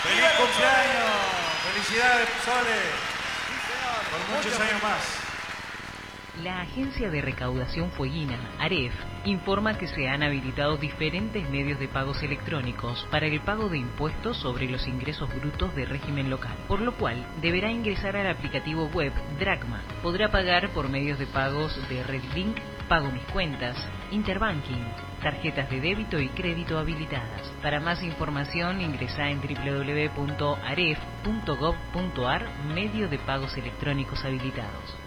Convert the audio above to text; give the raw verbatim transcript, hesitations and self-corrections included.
¡Feliz cumpleaños! ¡Felicidades, Sole! Por muchos años más. La Agencia de Recaudación Fueguina, AREF, informa que se han habilitado diferentes medios de pagos electrónicos para el pago de impuestos sobre los ingresos brutos de régimen local, por lo cual deberá ingresar al aplicativo web Dracma. Podrá pagar por medios de pagos de RedLink, Pago Mis Cuentas, Interbanking, tarjetas de débito y crédito habilitadas. Para más información ingresa en w w w punto aref punto gov punto ar, medio de pagos electrónicos habilitados.